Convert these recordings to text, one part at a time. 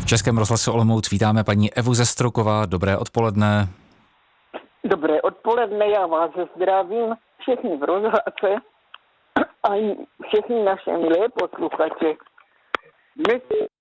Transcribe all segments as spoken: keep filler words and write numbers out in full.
V Českém rozhlasu Olomouc vítáme paní Evu ze Stroukova. Dobré odpoledne. Dobré odpoledne, já vás zdravím všechny v rozhlase a i všechny naše milé posluchače. Dnes,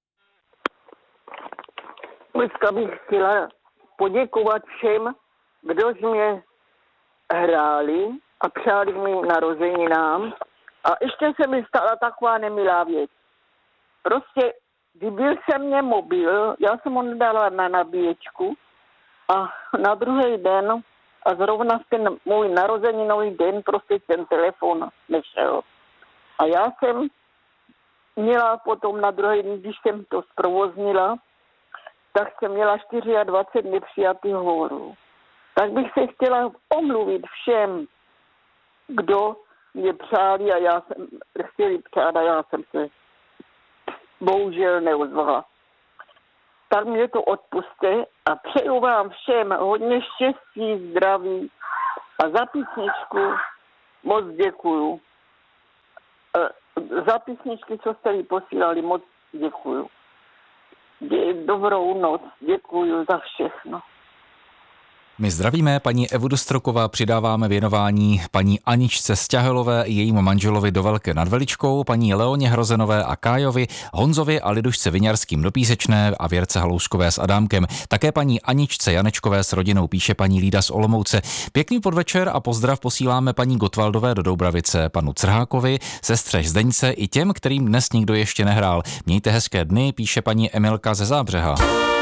dneska bych chtěla poděkovat všem, kdo mě hráli a přáli mi narozeninám. A ještě se mi stala taková nemilá věc. Prostě vybil se mě mobil, já jsem ho dala na nabíječku a na druhý den a zrovna v ten můj narozeninový den prostě ten telefon nešel. A já jsem měla potom na druhý den, když jsem to zprovoznila, tak jsem měla dvacet čtyři nepřijatých hovorů. Tak bych se chtěla omluvit všem, kdo mě přáli a já jsem chtěli přát a já jsem se bohužel neozvala. Tak mě to odpuste a přeju vám všem hodně štěstí, zdraví a za písničku moc děkuju. Za písničky, co jste mi posílali, moc děkuju. Dobrou noc, děkuju za všechno. My zdravíme paní Evu do Strokova, přidáváme věnování paní Aničce Sťahelové i jejímu manželovi do Velké nad Veličkou, paní Leoně Hrozenové a Kájovi, Honzovi a Lidušce Viňarským do Písečné a Věrce Halouškové s Adámkem. Také paní Aničce Janečkové s rodinou píše paní Lída z Olomouce. Pěkný podvečer a pozdrav posíláme paní Gotwaldové do Doubravice, panu Crhákovi, sestře Zdeňce i těm, kterým dnes nikdo ještě nehrál. Mějte hezké dny, píše paní Emilka ze Zábřeha.